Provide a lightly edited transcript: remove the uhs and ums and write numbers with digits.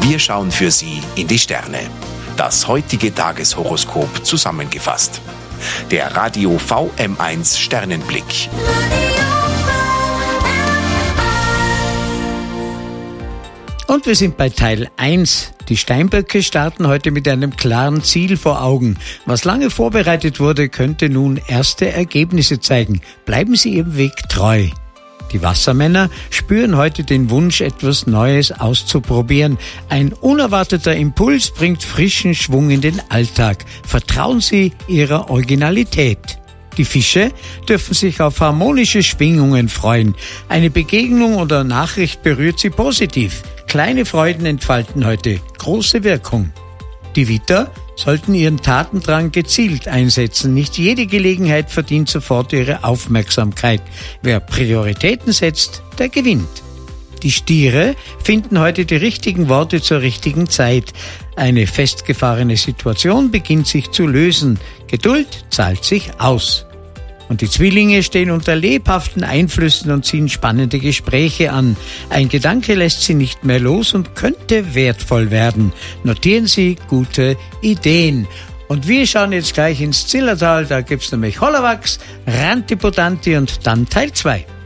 Wir schauen für Sie in die Sterne. Das heutige Tageshoroskop zusammengefasst. Der Radio VM1 Sternenblick. Und wir sind bei Teil 1. Die Steinböcke starten heute mit einem klaren Ziel vor Augen. Was lange vorbereitet wurde, könnte nun erste Ergebnisse zeigen. Bleiben Sie Ihrem Weg treu. Die Wassermänner spüren heute den Wunsch, etwas Neues auszuprobieren. Ein unerwarteter Impuls bringt frischen Schwung in den Alltag. Vertrauen Sie Ihrer Originalität. Die Fische dürfen sich auf harmonische Schwingungen freuen. Eine Begegnung oder Nachricht berührt Sie positiv. Kleine Freuden entfalten heute große Wirkung. Die Widder sollten ihren Tatendrang gezielt einsetzen. Nicht jede Gelegenheit verdient sofort Ihre Aufmerksamkeit. Wer Prioritäten setzt, der gewinnt. Die Stiere finden heute die richtigen Worte zur richtigen Zeit. Eine festgefahrene Situation beginnt sich zu lösen. Geduld zahlt sich aus. Und die Zwillinge stehen unter lebhaften Einflüssen und ziehen spannende Gespräche an. Ein Gedanke lässt sie nicht mehr los und könnte wertvoll werden. Notieren Sie gute Ideen. Und wir schauen jetzt gleich ins Zillertal, da gibt's nämlich Hollawachs, Rantipotanti und dann Teil 2.